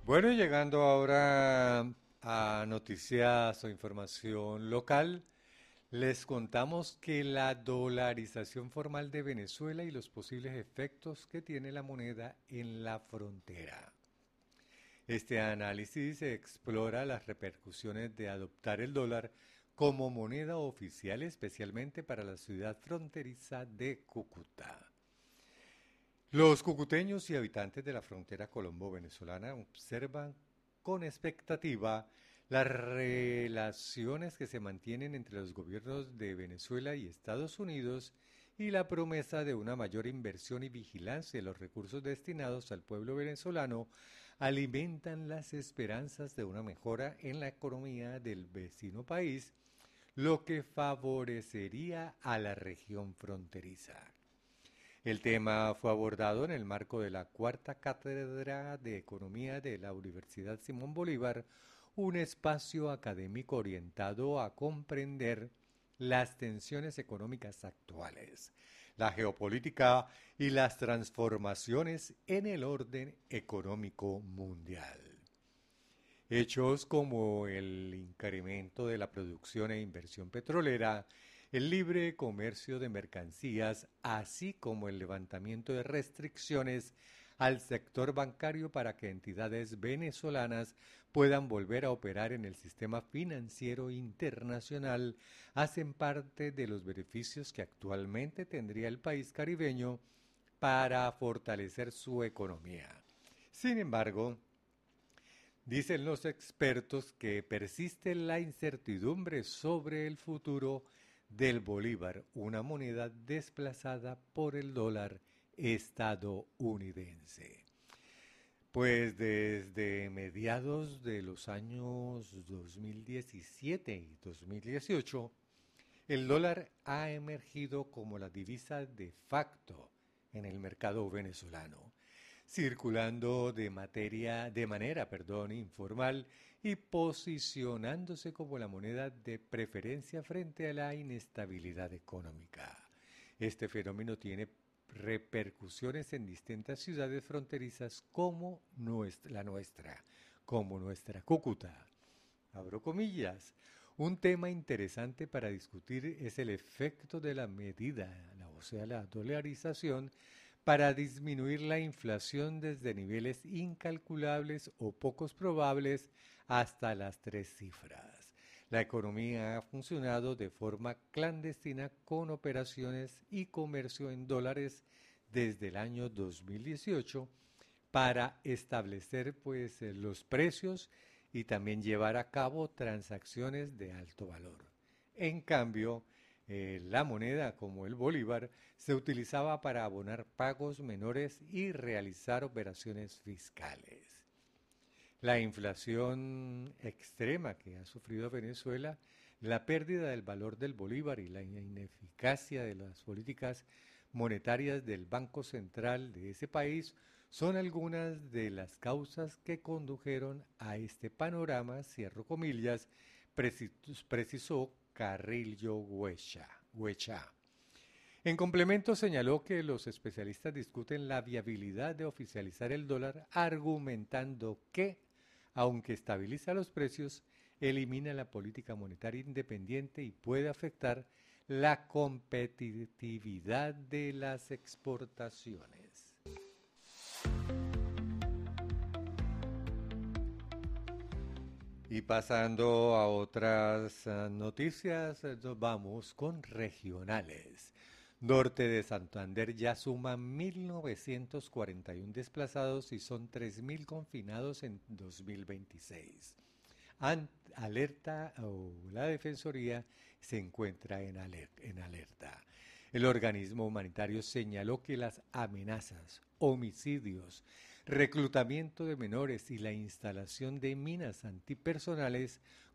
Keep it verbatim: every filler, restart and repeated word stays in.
Bueno, y llegando ahora a noticias o información local, les contamos que la dolarización formal de Venezuela y los posibles efectos que tiene la moneda en la frontera. Este análisis explora las repercusiones de adoptar el dólar como moneda oficial, especialmente para la ciudad fronteriza de Cúcuta. Los cucuteños y habitantes de la frontera colombo-venezolana observan con expectativa las relaciones que se mantienen entre los gobiernos de Venezuela y Estados Unidos y la promesa de una mayor inversión y vigilancia de los recursos destinados al pueblo venezolano alimentan las esperanzas de una mejora en la economía del vecino país, lo que favorecería a la región fronteriza. El tema fue abordado en el marco de la cuarta cátedra de Economía de la Universidad Simón Bolívar, un espacio académico orientado a comprender las tensiones económicas actuales, la geopolítica y las transformaciones en el orden económico mundial. Hechos como el incremento de la producción e inversión petrolera, el libre comercio de mercancías, así como el levantamiento de restricciones al sector bancario para que entidades venezolanas puedan volver a operar en el sistema financiero internacional, hacen parte de los beneficios que actualmente tendría el país caribeño para fortalecer su economía. Sin embargo, dicen los expertos que persiste la incertidumbre sobre el futuro del bolívar, una moneda desplazada por el dólar estadounidense. Pues desde mediados de los años dos mil diecisiete y dos mil dieciocho, el dólar ha emergido como la divisa de facto en el mercado venezolano, circulando de materia de manera, perdón, informal y posicionándose como la moneda de preferencia frente a la inestabilidad económica. Este fenómeno tiene repercusiones en distintas ciudades fronterizas como nuestra, la nuestra, como nuestra Cúcuta. Abro comillas. Un tema interesante para discutir es el efecto de la medida, o sea, la dolarización, para disminuir la inflación desde niveles incalculables o pocos probables hasta las tres cifras. La economía ha funcionado de forma clandestina con operaciones y comercio en dólares desde el año dos mil dieciocho para establecer pues eh, los precios y también llevar a cabo transacciones de alto valor. En cambio, eh, la moneda como el bolívar se utilizaba para abonar pagos menores y realizar operaciones fiscales. La inflación extrema que ha sufrido Venezuela, la pérdida del valor del bolívar y la ineficacia de las políticas monetarias del Banco Central de ese país son algunas de las causas que condujeron a este panorama, cierro comillas, precisó Carrillo Huecha. Huecha. En complemento, señaló que los especialistas discuten la viabilidad de oficializar el dólar, argumentando que, aunque estabiliza los precios, elimina la política monetaria independiente y puede afectar la competitividad de las exportaciones. Y pasando a otras uh, noticias, eh, nos vamos con regionales. Norte de Santander ya suma mil novecientos cuarenta y uno desplazados y son tres mil confinados en dos mil veintiséis. An alerta o la Defensoría se encuentra en, aler en alerta. El organismo humanitario señaló que las amenazas, homicidios, reclutamiento de menores y la instalación de minas antipersonales